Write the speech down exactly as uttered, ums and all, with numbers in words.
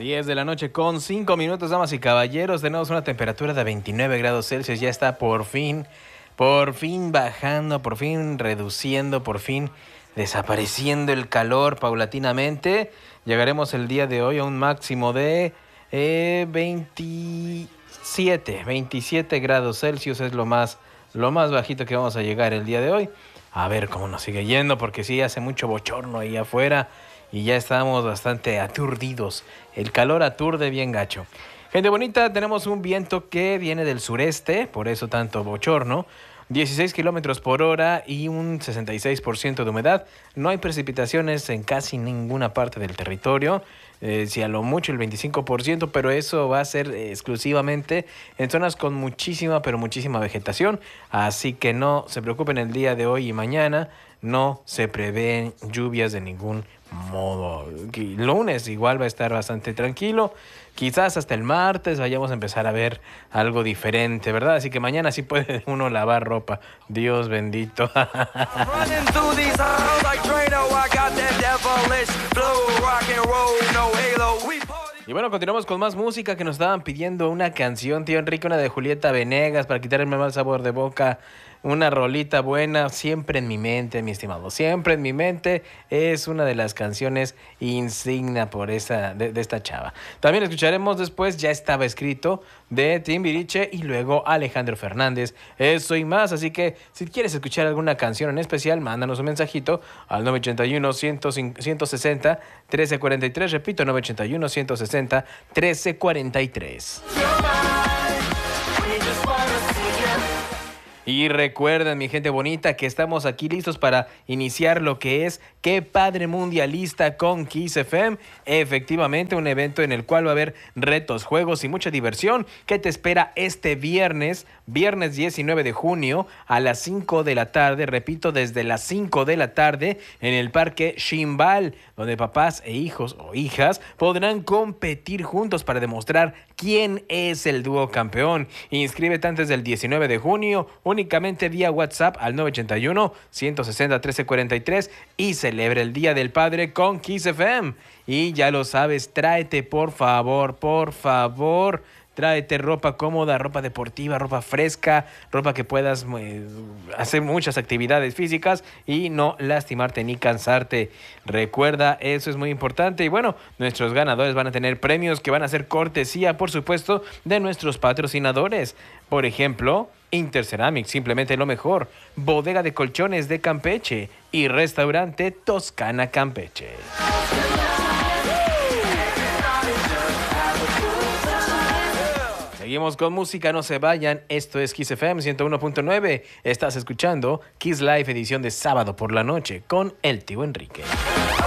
diez de la noche con cinco minutos, damas y caballeros. Tenemos una temperatura de veintinueve grados Celsius. Ya está por fin, por fin bajando, por fin reduciendo, por fin desapareciendo el calor paulatinamente. Llegaremos el día de hoy a un máximo de eh, veintisiete, veintisiete grados Celsius. Es lo más, lo más bajito que vamos a llegar el día de hoy. A ver cómo nos sigue yendo, porque sí hace mucho bochorno ahí afuera. Y ya estamos bastante aturdidos. El calor aturde bien gacho. Gente bonita, tenemos un viento que viene del sureste, por eso tanto bochorno. dieciséis kilómetros por hora y un sesenta y seis por ciento de humedad. No hay precipitaciones en casi ninguna parte del territorio. Eh, si a lo mucho el veinticinco por ciento, pero eso va a ser exclusivamente en zonas con muchísima, pero muchísima vegetación. Así que no se preocupen el día de hoy y mañana. No se prevén lluvias de ningún modo. El lunes igual va a estar bastante tranquilo. Quizás hasta el martes vayamos a empezar a ver algo diferente, ¿verdad? Así que mañana sí puede uno lavar ropa. Dios bendito. Y bueno, continuamos con más música que nos estaban pidiendo una canción, tío Enrique, una de Julieta Venegas para quitarme el mal sabor de boca. Una rolita buena, siempre en mi mente, mi estimado. Siempre en mi mente es una de las canciones insignia por esa, de, de esta chava. También escucharemos después, ya estaba escrito, de Timbiriche y luego Alejandro Fernández. Eso y más, así que si quieres escuchar alguna canción en especial, mándanos un mensajito al nueve ocho uno, ciento sesenta, trece cuarenta y tres. Repito, nueve ocho uno, ciento sesenta, trece cuarenta y tres. Y recuerden, mi gente bonita, que estamos aquí listos para iniciar lo que es Qué Padre Mundialista con Kiss F M. Efectivamente, un evento en el cual va a haber retos, juegos y mucha diversión que te espera este viernes, viernes diecinueve de junio a las cinco de la tarde. Repito, desde las cinco de la tarde en el Parque Ximbal, donde papás e hijos o hijas podrán competir juntos para demostrar quién es el dúo campeón. Inscríbete antes del diecinueve de junio, únicamente vía WhatsApp al nueve ocho uno, ciento sesenta, trece cuarenta y tres y celebra el Día del Padre con Kiss F M. Y ya lo sabes, tráete por favor, por favor, tráete ropa cómoda, ropa deportiva, ropa fresca, ropa que puedas eh, hacer muchas actividades físicas y no lastimarte ni cansarte. Recuerda, eso es muy importante. Y bueno, nuestros ganadores van a tener premios que van a ser cortesía, por supuesto, de nuestros patrocinadores. Por ejemplo, Interceramic, simplemente lo mejor. Bodega de colchones de Campeche y Restaurante Toscana Campeche. Seguimos con música, no se vayan. Esto es Kiss F M ciento uno punto nueve. Estás escuchando Kiss Live edición de sábado por la noche con el tío Enrique.